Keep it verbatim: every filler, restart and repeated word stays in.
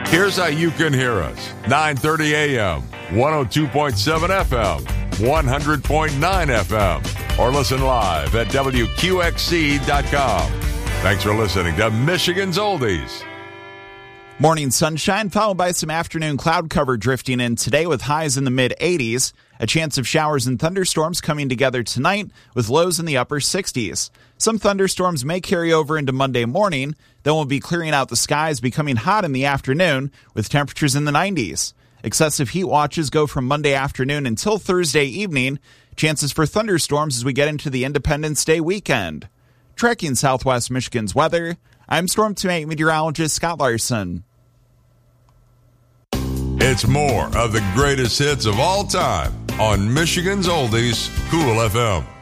Here's how you can hear us. nine thirty a.m., one oh two point seven F M, one hundred point nine F M, or listen live at W Q X C dot com. Thanks for listening to Michigan's Oldies. Morning sunshine followed by some afternoon cloud cover drifting in today with highs in the mid eighties. A chance of showers and thunderstorms coming together tonight with lows in the upper sixties. Some thunderstorms may carry over into Monday morning. Then we'll be clearing out the skies, becoming hot in the afternoon with temperatures in the nineties. Excessive heat watches go from Monday afternoon until Thursday evening. Chances for thunderstorms as we get into the Independence Day weekend. Tracking Southwest Michigan's weather, I'm Storm Team meteorologist Scott Larson. It's more of the greatest hits of all time on Michigan's Oldies, Cool F M.